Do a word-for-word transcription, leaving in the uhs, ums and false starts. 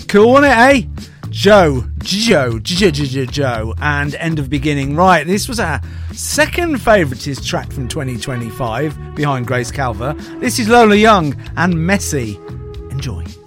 cool, wasn't it, eh? Joe, Joe, Joe, Joe, Joe, and End of Beginning. Right, this was our second favouriteest track from twenty twenty-five, behind Grace Calver. This is Lola Young and Messy. Enjoy.